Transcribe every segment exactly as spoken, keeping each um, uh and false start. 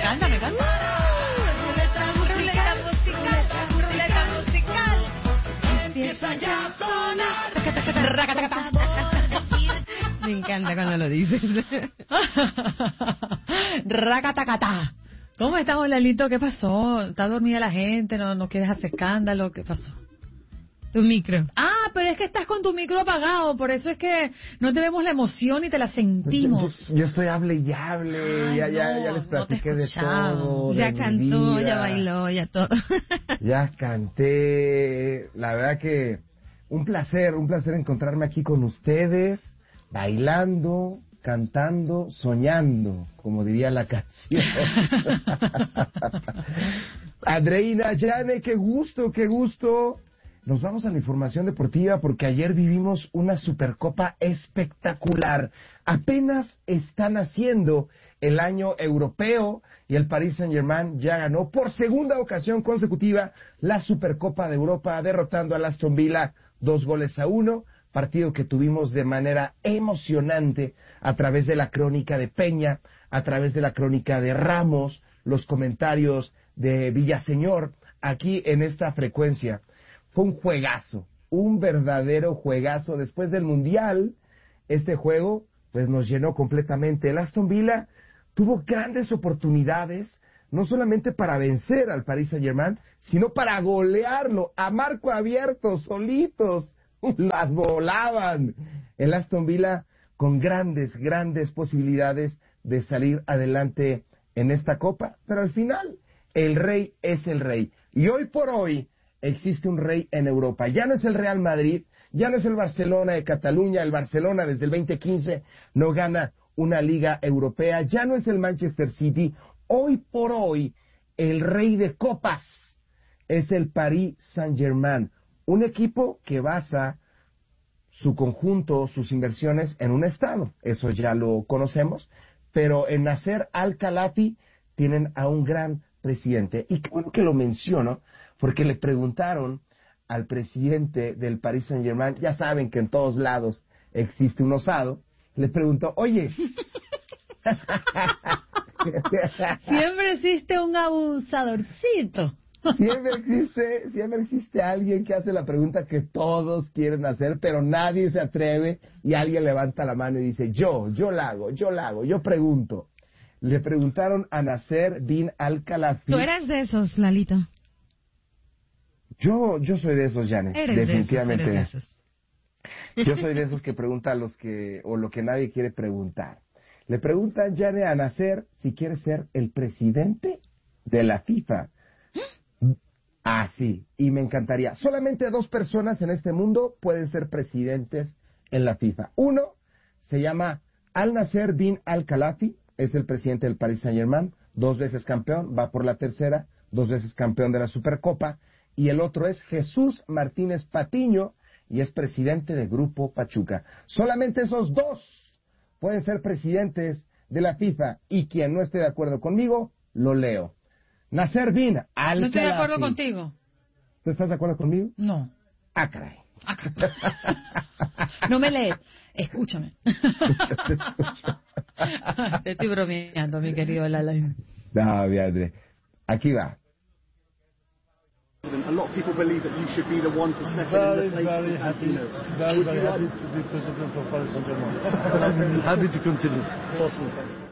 encanta, me encanta. Ruleta musical, musical, ruleta musical. Empieza ya a sonar. Me encanta cuando lo dices. Racatacatá. ¿Cómo estamos, Lalito? ¿Qué pasó? ¿Está dormida la gente? ¿No, no quieres hacer escándalo? ¿Qué pasó? Tu micro. Ah, pero es que estás con tu micro apagado, por eso es que no te vemos la emoción y te la sentimos. Yo, yo estoy hable y hable, Ay, ya, no, ya, ya les no platiqué te de escuchaba. todo. Ya de mi cantó, vida. ya bailó, ya todo. Ya canté. La verdad que un placer, un placer encontrarme aquí con ustedes, bailando, cantando, soñando, como diría la canción. Andreina, Yane, qué gusto, qué gusto. Nos vamos a la información deportiva porque ayer vivimos una Supercopa espectacular. Apenas están haciendo el año europeo y el Paris Saint-Germain ya ganó por segunda ocasión consecutiva la Supercopa de Europa, derrotando al Aston Villa dos goles a uno. Partido que tuvimos de manera emocionante a través de la crónica de Peña, a través de la crónica de Ramos, los comentarios de Villaseñor aquí en esta frecuencia. Fue un juegazo, un verdadero juegazo. Después del Mundial, este juego pues nos llenó completamente. El Aston Villa tuvo grandes oportunidades, no solamente para vencer al Paris Saint-Germain, sino para golearlo a marco abierto, solitos. Las volaban. El Aston Villa con grandes, grandes posibilidades de salir adelante en esta copa, pero al final el rey es el rey. Y hoy por hoy existe un rey en Europa. Ya no es el Real Madrid, ya no es el Barcelona de Cataluña. El Barcelona desde el veinte quince no gana una liga europea. Ya no es el Manchester City. Hoy por hoy el rey de copas es el Paris Saint-Germain. Un equipo que basa su conjunto, sus inversiones en un estado. Eso ya lo conocemos. Pero en Nasser Al-Khelaifi tienen a un gran presidente. Y qué bueno que lo menciono, porque le preguntaron al presidente del Paris Saint-Germain, ya saben que en todos lados existe un osado, le preguntó, oye... Siempre existe un abusadorcito. Siempre existe, siempre existe alguien que hace la pregunta que todos quieren hacer, pero nadie se atreve y alguien levanta la mano y dice, yo, yo la hago, yo la hago, yo pregunto. Le preguntaron a Nasser bin Al-Khelaifi. Tú eres de esos, Lalito. Yo, yo soy de esos, Janet. Eres definitivamente. de esos, eres de esos. Yo soy de esos que pregunta a los que, o lo que nadie quiere preguntar. Le preguntan, Janet, a Nasser si quiere ser el presidente de la FIFA. Ah, sí, y me encantaría. Solamente dos personas en este mundo pueden ser presidentes en la FIFA. Uno se llama Al-Nasser bin Al-Khelaifi, es el presidente del Paris Saint-Germain, dos veces campeón, va por la tercera, dos veces campeón de la Supercopa. Y el otro es Jesús Martínez Patiño, y es presidente de Grupo Pachuca. Solamente esos dos pueden ser presidentes de la FIFA, y quien no esté de acuerdo conmigo, lo leo. Nasser bin Al-Khelaifi. No estoy de acuerdo contigo. ¿Tú estás de acuerdo conmigo? No. Ah, caray. No me lees. Escúchame. Te estoy bromeando, mi querido Lala. No, Beatriz. Aquí va. A lot of people believe that you should be the one to step Very, in the place very of happy, Infantino. very, Would very you happy like- to be president of Paris Saint-Germain. Happy to continue. Awesome.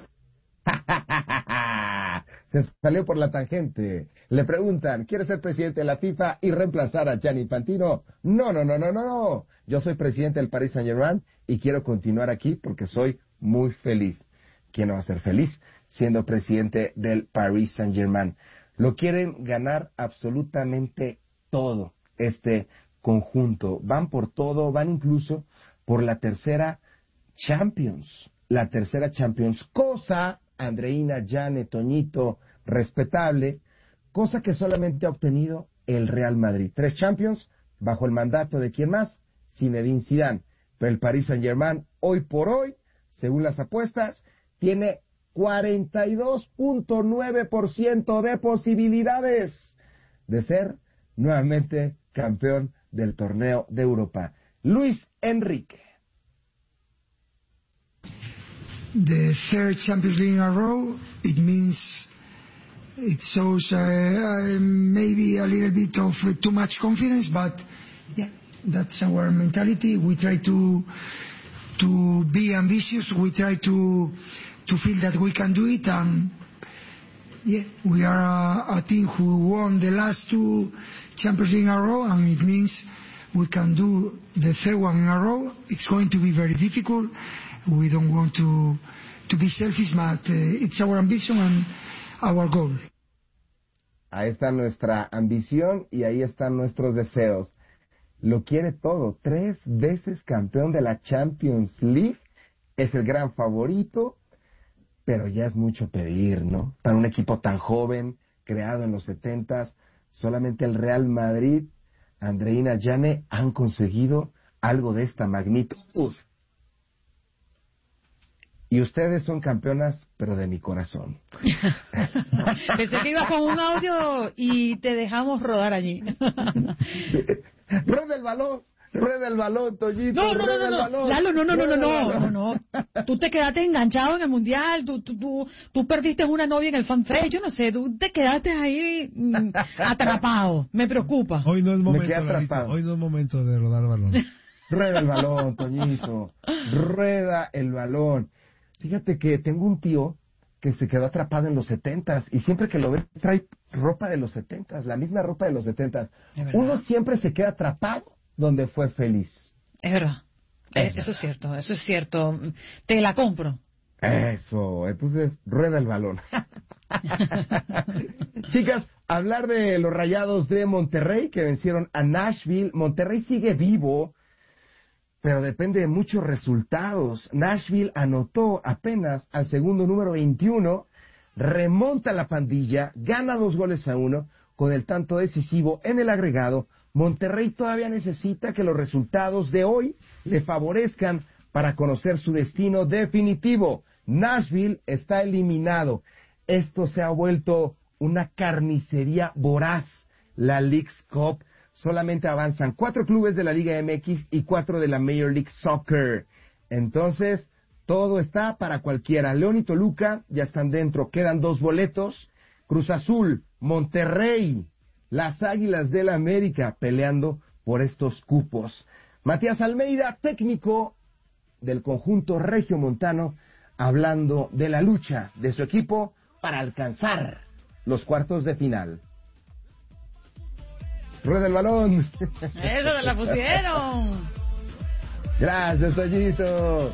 Se salió por la tangente. Le preguntan, ¿quiere ser presidente de la FIFA y reemplazar a Gianni Infantino? No, no, no, no, no, no. Yo soy presidente del Paris Saint-Germain y quiero continuar aquí porque soy muy feliz. ¿Quién no va a ser feliz siendo presidente del Paris Saint-Germain? Lo quieren ganar absolutamente todo, este conjunto. Van por todo, van incluso por la tercera Champions. La tercera Champions, cosa, Andreina, Yane, Toñito, respetable, cosa que solamente ha obtenido el Real Madrid. Tres Champions, bajo el mandato de quién más, Zinedine Zidane. Pero el Paris Saint-Germain, hoy por hoy, según las apuestas, tiene cuarenta y dos punto nueve por ciento de posibilidades de ser nuevamente campeón del torneo de Europa. Luis Enrique. The third Champions League in a row, it means it shows uh, uh, maybe a little bit of uh, too much confidence, but yeah, that's our mentality. We try to to be ambitious. We try to to feel that we can do it. And yeah, we are a, a team who won the last two Champions League in a row, and it means we can do the third one in a row. It's going to be very difficult. We don't want to to be selfish, but uh, it's our ambition and our goal. Ahí está nuestra ambición y ahí están nuestros deseos. Lo quiere todo. Tres veces campeón de la Champions League. Es el gran favorito, pero ya es mucho pedir, ¿no? Para un equipo tan joven, creado en los setentas, solamente el Real Madrid, Andreina Llane, han conseguido algo de esta magnitud. Y ustedes son campeonas, pero de mi corazón. Pensé que ibas con un audio y te dejamos rodar allí. Rueda el balón, rueda el balón, Toñito. No, no, no, rueda no, el balón, Lalo, no, no, no, no, rueda el no, balón. no, no. Tú te quedaste enganchado en el mundial, tú, tú, tú, tú perdiste una novia en el fanfare, yo no sé, tú te quedaste ahí mm, atrapado. Me preocupa. Hoy no es Me momento, quedé Lalito, atrapado. hoy no es momento de rodar el balón. Rueda el balón, Toñito. Rueda el balón. Fíjate que tengo un tío que se quedó atrapado en los setentas y siempre que lo ves trae ropa de los setentas, la misma ropa de los setentas. Uno siempre se queda atrapado donde fue feliz. Es verdad. Es Eso es cierto, eso es cierto. Te la compro. Eso, entonces rueda el balón. Chicas, hablar de los Rayados de Monterrey que vencieron a Nashville. Monterrey sigue vivo, pero depende de muchos resultados. Nashville anotó apenas al segundo número veintiuno, remonta la pandilla, gana dos goles a uno con el tanto decisivo en el agregado. Monterrey todavía necesita que los resultados de hoy le favorezcan para conocer su destino definitivo. Nashville está eliminado. Esto se ha vuelto una carnicería voraz. La Leagues Cup. Solamente avanzan cuatro clubes de la Liga M X y cuatro de la Major League Soccer. Entonces, todo está para cualquiera. León y Toluca ya están dentro. Quedan dos boletos. Cruz Azul, Monterrey, las Águilas del América peleando por estos cupos. Matías Almeida, técnico del conjunto regiomontano, hablando de la lucha de su equipo para alcanzar los cuartos de final. Rueda el balón. Eso me la pusieron. Gracias, Toñito.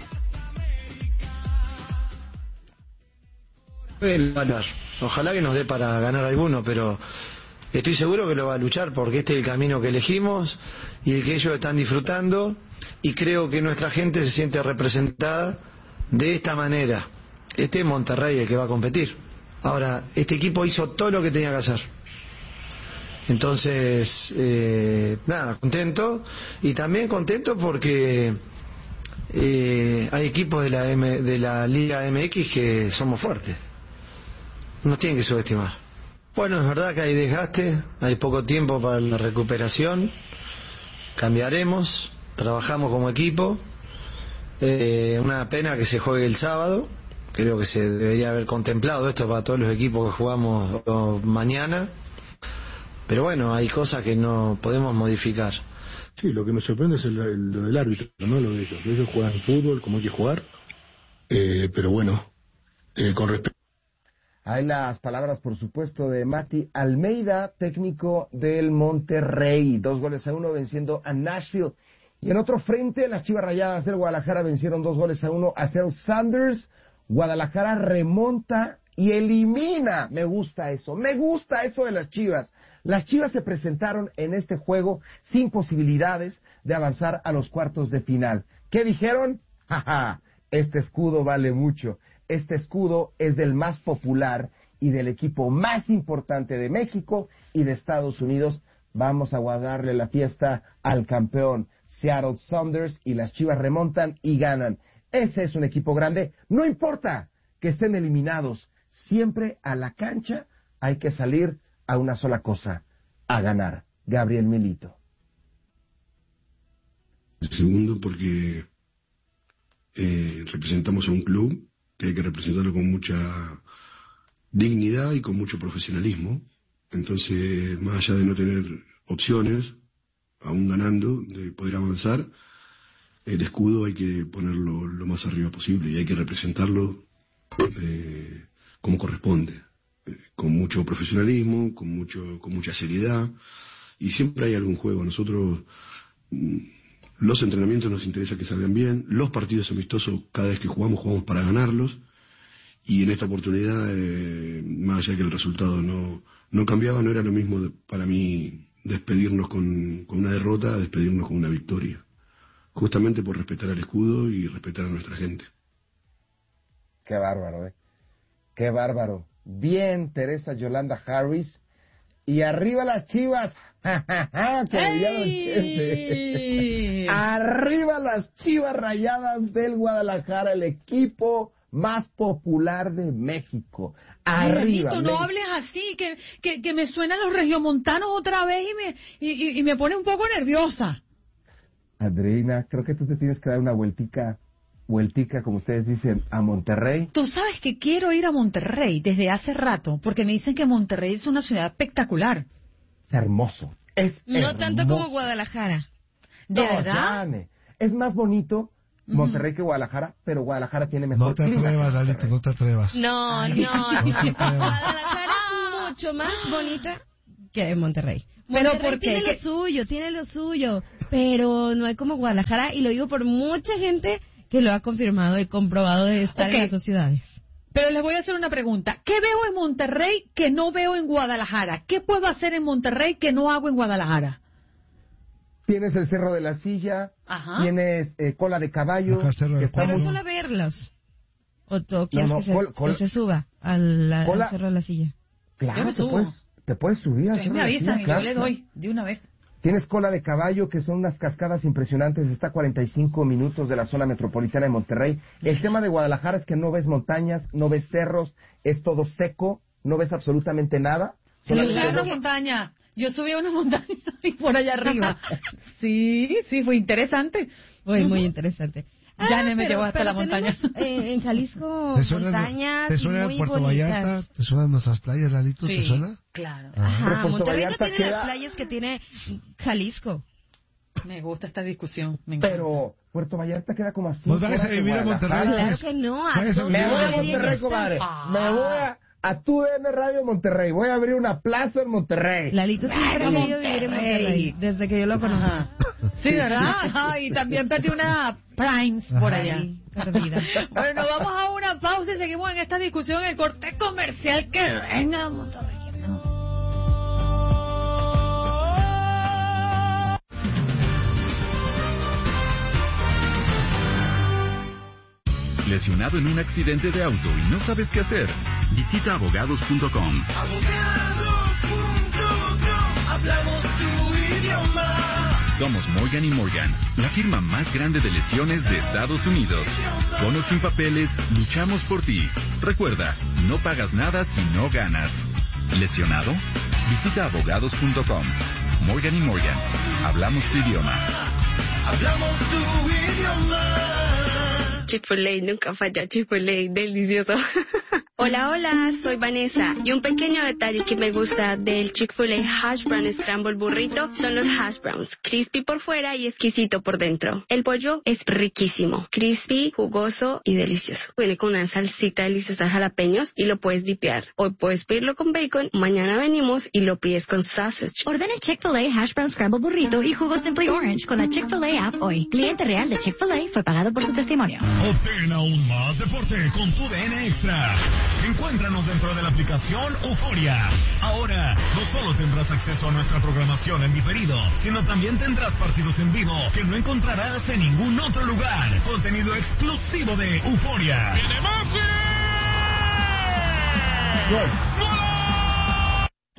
El ganar. Ojalá que nos dé para ganar alguno, pero estoy seguro que lo va a luchar porque este es el camino que elegimos y el que ellos están disfrutando, y creo que nuestra gente se siente representada de esta manera. Este es Monterrey el que va a competir. Ahora, este equipo hizo todo lo que tenía que hacer. Entonces, eh, nada, contento, y también contento porque eh, hay equipos de la, M, de la Liga M X que somos fuertes. Nos tienen que subestimar. Bueno, es verdad que hay desgaste, hay poco tiempo para la recuperación, cambiaremos, trabajamos como equipo. Eh, una pena que se juegue el sábado, creo que se debería haber contemplado esto para todos los equipos que jugamos oh, mañana. Pero bueno, hay cosas que no podemos modificar. Sí, lo que me sorprende es el, el- lo del árbitro, no lo de ellos. Ellos juegan fútbol como hay que jugar, eh, pero bueno, eh, con respecto... Hay las palabras, por supuesto, de Mati Almeida, técnico del Monterrey. Dos goles a uno venciendo a Nashville. Y en otro frente, las Chivas Rayadas del Guadalajara vencieron dos goles a uno a Seattle Sounders. Guadalajara remonta y elimina. Me gusta eso, me gusta eso de las Chivas. Las Chivas se presentaron en este juego sin posibilidades de avanzar a los cuartos de final. ¿Qué dijeron? Jaja, este escudo vale mucho. Este escudo es del más popular y del equipo más importante de México y de Estados Unidos. Vamos a guardarle la fiesta al campeón Seattle Sounders, y las Chivas remontan y ganan. Ese es un equipo grande. No importa que estén eliminados, siempre a la cancha hay que salir a una sola cosa, a ganar. Gabriel Milito. Segundo, porque eh, representamos a un club que hay que representarlo con mucha dignidad y con mucho profesionalismo. Entonces, más allá de no tener opciones, aún ganando, de poder avanzar, el escudo hay que ponerlo lo más arriba posible y hay que representarlo eh, como corresponde, eh, con mucho profesionalismo, con mucho con mucha seriedad, y siempre hay algún juego. Nosotros, mm, los entrenamientos nos interesa que salgan bien, los partidos amistosos, cada vez que jugamos, jugamos para ganarlos, y en esta oportunidad, eh, más allá de que el resultado no, no cambiaba, no era lo mismo de, para mí despedirnos con, con una derrota a despedirnos con una victoria, justamente por respetar al escudo y respetar a nuestra gente. Qué bárbaro, ¿eh? Qué bárbaro. Bien, Teresa Yolanda Harris. Y arriba las Chivas. Que diría don Chente. Arriba las Chivas Rayadas del Guadalajara, el equipo más popular de México. Arriba. Ay, no hables así, que, que, que me suenan los regiomontanos otra vez y me, y, y, y me pone un poco nerviosa. Andreina, creo que tú te tienes que dar una vueltica, vueltica, como ustedes dicen, a Monterrey. Tú sabes que quiero ir a Monterrey desde hace rato, porque me dicen que Monterrey es una ciudad espectacular. Es hermoso. Es no hermoso. tanto como Guadalajara. ¿De no, verdad? Jane, es más bonito Monterrey uh-huh. que Guadalajara, pero Guadalajara tiene mejor No te clima. atrevas, Lalito, no te atrevas. No, no, no. Guadalajara es mucho más bonita que Monterrey. Pero Monterrey porque tiene que... lo suyo, tiene lo suyo, pero no hay como Guadalajara, y lo digo por mucha gente que lo ha confirmado y comprobado de estar okay. en las dos ciudades. Pero les voy a hacer una pregunta. ¿Qué veo en Monterrey que no veo en Guadalajara? ¿Qué puedo hacer en Monterrey que no hago en Guadalajara? Tienes el Cerro de la Silla, Ajá. tienes eh, cola de caballo. Que pero muy... solo verlos. ¿O tú quieres no, no, que, se, col, col... que se suba al, al Cerro de la Silla? Claro, te puedes, te puedes subir al Cerro me avisan de la Silla. Y yo le doy de una vez. Tienes cola de caballo, que son unas cascadas impresionantes. Está a cuarenta y cinco minutos de la zona metropolitana de Monterrey. El tema de Guadalajara es que no ves montañas, no ves cerros, es todo seco, no ves absolutamente nada. Yo subí a una montaña, yo subí a una montaña y por allá arriba. Sí, sí, fue interesante. Fue muy interesante. Ah, ya me llevó hasta la montaña. Eh, en Jalisco, ¿Te suena, montañas ¿Te suena muy Puerto bonitas. Vallarta? ¿Te suenan nuestras playas, Lalito? Sí, ¿Te suena? Claro. Ajá, Monterrey no tiene queda... las playas que tiene Jalisco. Me gusta esta discusión. Me Pero Puerto Vallarta queda como así. ¿Vos vas a vivir en Monterrey? Claro que no. A me voy a Monterrey, comadre. Ah. Me voy a... A tu D N Radio Monterrey. Voy a abrir una plaza en Monterrey. Lalito siempre ha querido vivir en Monterrey, desde que yo lo conozco. Ajá. Sí, ¿verdad? Ajá, y también perdí una Primes por allá. Ay, perdida. Bueno, vamos a una pausa y seguimos en esta discusión, el corte comercial. Que venga, Monterrey. ¿Lesionado en un accidente de auto y no sabes qué hacer? Visita abogados punto com. Abogados punto com. Hablamos tu idioma. Somos Morgan y Morgan, la firma más grande de lesiones de Estados Unidos. Con o sin papeles, luchamos por ti. Recuerda, no pagas nada si no ganas. ¿Lesionado? Visita abogados punto com. Morgan y Morgan, hablamos tu idioma. Hablamos tu idioma. Chick-fil-A, nunca falla, Chick-fil-A, delicioso. Hola, hola, soy Vanessa. Y un pequeño detalle que me gusta del Chick-fil-A Hash Brown Scramble Burrito son los hash browns, crispy por fuera y exquisito por dentro. El pollo es riquísimo, crispy, jugoso y delicioso. Viene con una salsita deliciosa de jalapeños y lo puedes dipear. Hoy puedes pedirlo con bacon, mañana venimos y lo pides con sausage. Ordena el Chick-fil-A Hash Brown Scramble Burrito y jugo Simply Orange con la Chick-fil-A app hoy. Cliente real de Chick-fil-A fue pagado por su testimonio. Obtén aún más deporte con tu D N Extra. Encuéntranos dentro de la aplicación Euforia. Ahora, no solo tendrás acceso a nuestra programación en diferido, sino también tendrás partidos en vivo que no encontrarás en ningún otro lugar. Contenido exclusivo de Euforia.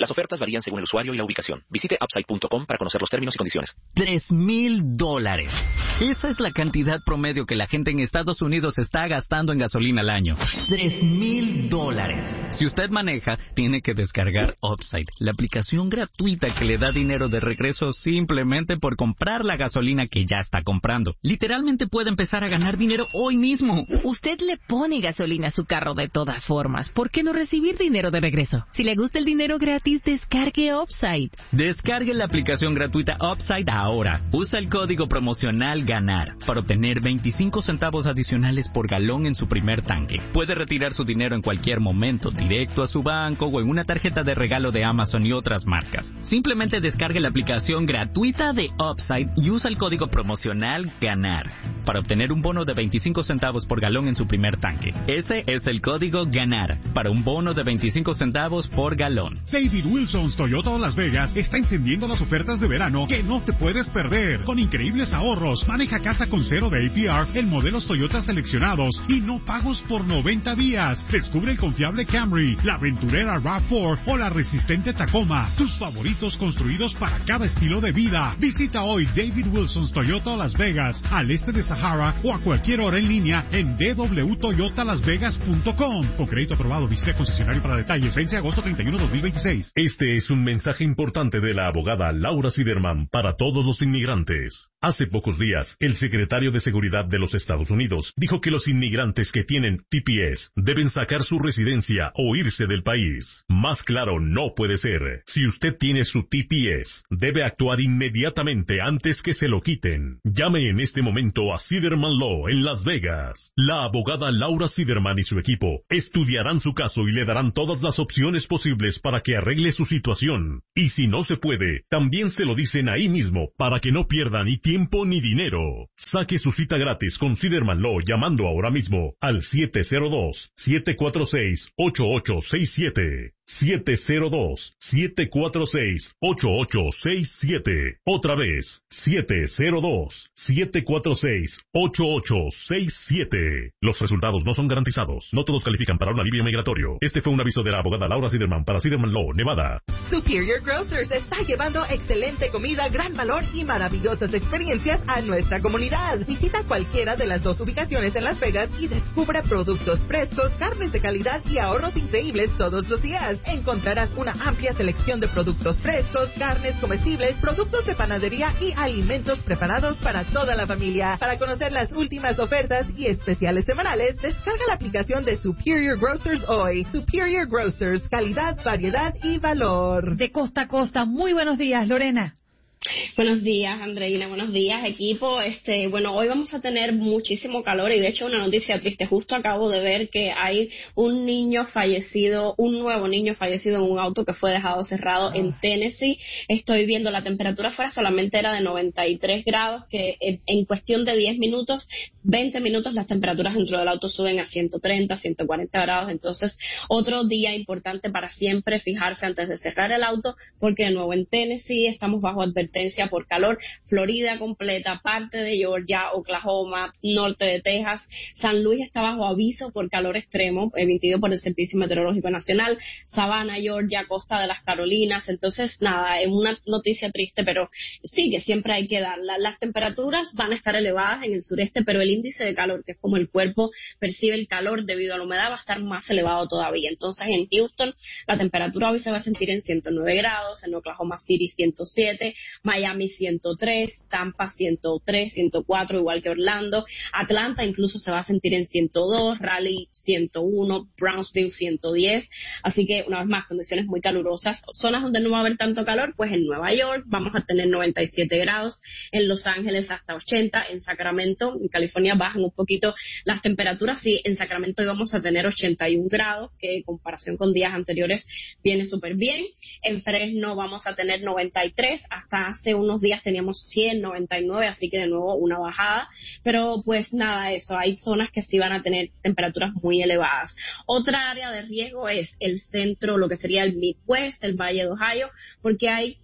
Las ofertas varían según el usuario y la ubicación. Visite upside punto com para conocer los términos y condiciones. Tres mil dólares. Esa es la cantidad promedio que la gente en Estados Unidos está gastando en gasolina al año. Tres mil dólares. Si usted maneja, tiene que descargar Upside, la aplicación gratuita que le da dinero de regreso simplemente por comprar la gasolina que ya está comprando. Literalmente puede empezar a ganar dinero hoy mismo. Usted le pone gasolina a su carro de todas formas. ¿Por qué no recibir dinero de regreso? Si le gusta el dinero gratis, descargue Upside. Descargue la aplicación gratuita Upside ahora. Usa el código promocional GANAR para obtener veinticinco centavos adicionales por galón en su primer tanque. Puede retirar su dinero en cualquier momento, directo a su banco o en una tarjeta de regalo de Amazon y otras marcas. Simplemente descargue la aplicación gratuita de Upside y usa el código promocional GANAR para obtener un bono de veinticinco centavos por galón en su primer tanque. Ese es el código GANAR para un bono de veinticinco centavos por galón. David Wilson's Toyota Las Vegas está encendiendo las ofertas de verano que no te puedes perder. Con increíbles ahorros, maneja casa con cero de A P R en modelos Toyota seleccionados y no pagos por noventa días. Descubre el confiable Camry, la aventurera RAV cuatro o la resistente Tacoma. Tus favoritos construidos para cada estilo de vida. Visita hoy David Wilson's Toyota Las Vegas, al este de Sahara o a cualquier hora en línea en d w toyota las vegas punto com. Con crédito aprobado, visita concesionario para detalles. Vence agosto treinta y uno de dos mil veintiséis. Este es un mensaje importante de la abogada Laura Siderman para todos los inmigrantes. Hace pocos días, el secretario de Seguridad de los Estados Unidos dijo que los inmigrantes que tienen T P S deben sacar su residencia o irse del país. Más claro no puede ser. Si usted tiene su T P S, debe actuar inmediatamente antes que se lo quiten. Llame en este momento a Siderman Law en Las Vegas. La abogada Laura Siderman y su equipo estudiarán su caso y le darán todas las opciones posibles para que arregle su situación. Y si no se puede, también se lo dicen ahí mismo para que no pierda ni tiempo ni dinero. Saque su cita gratis con Siderman Law llamando ahora mismo al siete cero dos, siete cuatro seis, ocho ocho seis siete. siete cero dos, siete cuatro seis, ocho ocho seis siete. Otra vez, siete cero dos, siete cuatro seis, ocho ocho seis siete. Los resultados no son garantizados. No todos califican para un alivio migratorio. Este fue un aviso de la abogada Laura Siderman para Siderman Law, Nevada. Superior Grocers está llevando excelente comida, gran valor y maravillosas experiencias a nuestra comunidad. Visita cualquiera de las dos ubicaciones en Las Vegas y descubra productos frescos, carnes de calidad y ahorros increíbles todos los días. Encontrarás una amplia selección de productos frescos, carnes comestibles, productos de panadería y alimentos preparados para toda la familia. Para conocer las últimas ofertas y especiales semanales, descarga la aplicación de Superior Grocers hoy. Superior Grocers, calidad, variedad y valor. De costa a costa, muy buenos días, Lorena. Buenos días, Andreina, buenos días, equipo. Este, bueno, hoy vamos a tener muchísimo calor y de hecho una noticia triste. Justo acabo de ver que hay un niño fallecido, un nuevo niño fallecido en un auto que fue dejado cerrado ah. en Tennessee. Estoy viendo la temperatura afuera, solamente era de noventa y tres grados, que en cuestión de diez minutos, veinte minutos, las temperaturas dentro del auto suben a ciento treinta, ciento cuarenta grados. Entonces, otro día importante para siempre fijarse antes de cerrar el auto, porque de nuevo en Tennessee estamos bajo advertencia por calor. Florida completa, parte de Georgia, Oklahoma, norte de Texas, San Luis está bajo aviso por calor extremo emitido por el Servicio Meteorológico Nacional, Savannah, Georgia, costa de las Carolinas. Entonces nada, es una noticia triste, pero sí que siempre hay que darla. Las temperaturas van a estar elevadas en el sureste, pero el índice de calor, que es como el cuerpo percibe el calor debido a la humedad, va a estar más elevado todavía. Entonces en Houston la temperatura hoy se va a sentir en ciento nueve grados, en Oklahoma City ciento siete, Miami ciento tres, Tampa ciento tres, ciento cuatro, igual que Orlando. Atlanta incluso se va a sentir en ciento dos, Raleigh ciento uno, Brownsville ciento diez. Así que una vez más, condiciones muy calurosas. Zonas donde no va a haber tanto calor, pues en Nueva York vamos a tener noventa y siete grados, en Los Ángeles hasta ochenta, en Sacramento, en California bajan un poquito las temperaturas. Sí, en Sacramento íbamos a tener ochenta y un grados, que en comparación con días anteriores viene súper bien. En Fresno vamos a tener noventa y tres, hasta hace unos días teníamos cien, noventa y nueve, así que de nuevo una bajada, pero pues nada, eso, hay zonas que sí van a tener temperaturas muy elevadas. Otra área de riesgo es el centro, lo que sería el Midwest, el Valle de Ohio, porque hay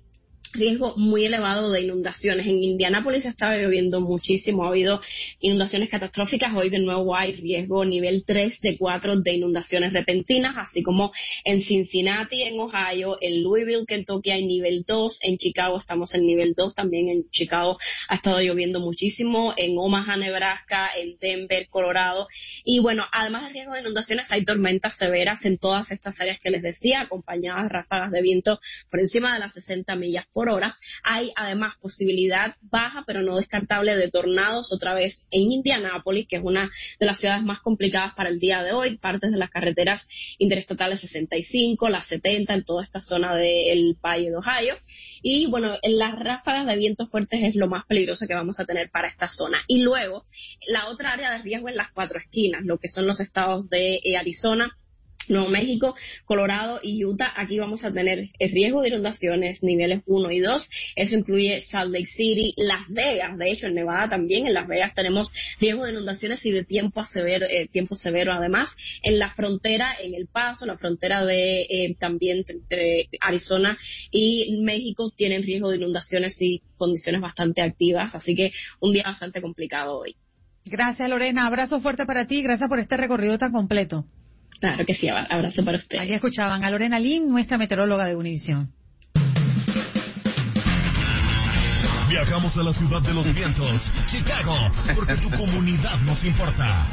riesgo muy elevado de inundaciones. En Indianápolis estaba lloviendo muchísimo, ha habido inundaciones catastróficas. Hoy de nuevo hay riesgo nivel tres de cuatro de inundaciones repentinas, así como en Cincinnati, en Ohio, en Louisville, Kentucky hay nivel dos, en Chicago estamos en nivel dos, también en Chicago ha estado lloviendo muchísimo, en Omaha, Nebraska, en Denver, Colorado, y bueno, además del riesgo de inundaciones hay tormentas severas en todas estas áreas que les decía, acompañadas de ráfagas de viento por encima de las sesenta millas por hora. Hay además posibilidad baja pero no descartable de tornados otra vez en Indianápolis, que es una de las ciudades más complicadas para el día de hoy. Partes de las carreteras interestatales sesenta y cinco, las setenta en toda esta zona del Valle de Ohio. Y bueno, en las ráfagas de viento fuertes es lo más peligroso que vamos a tener para esta zona. Y luego, la otra área de riesgo en las cuatro esquinas, lo que son los estados de eh, Arizona, Nuevo México, Colorado y Utah. Aquí vamos a tener el riesgo de inundaciones niveles uno y dos. Eso incluye Salt Lake City, Las Vegas. De hecho, en Nevada también. En Las Vegas tenemos riesgo de inundaciones y de tiempo severo, eh, tiempo severo además. En la frontera, en El Paso, la frontera de eh, también entre Arizona y México tienen riesgo de inundaciones y condiciones bastante activas. Así que un día bastante complicado hoy. Gracias, Lorena. Abrazo fuerte para ti. Gracias por este recorrido tan completo. Claro que sí, abrazo para usted. Ahí escuchaban a Lorena Lin, nuestra meteoróloga de Univisión. Viajamos a la ciudad de los vientos, Chicago, porque tu comunidad nos importa.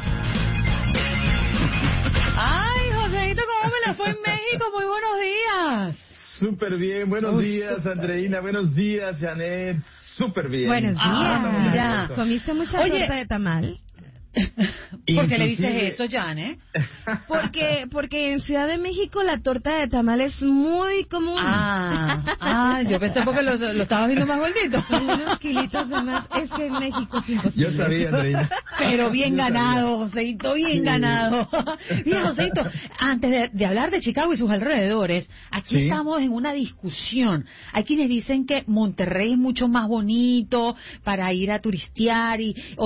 Ay, Joséito, ¿cómo me la fue en México? Muy buenos días. Súper bien, buenos Uy, días, super. Andreina, buenos días, Janet, súper bien. Buenos días. Ah, ya. ¿Comiste mucha Oye, torta de tamal? ¿Por qué le dices Inclusive- eso, Jan, eh? Porque, porque en Ciudad de México la torta de tamal es muy común. Ah, ah, yo pensé porque lo, lo estabas viendo más gordito. Unos kilitos de más. Es que en México es imposible. Yo sabía, Andreina. Pero bien Yo ganado, Joséito, bien Sí. ganado. Mira, Joséito, antes de, de hablar de Chicago y sus alrededores, aquí Sí. estamos en una discusión. Hay quienes dicen que Monterrey es mucho más bonito para ir a turistear y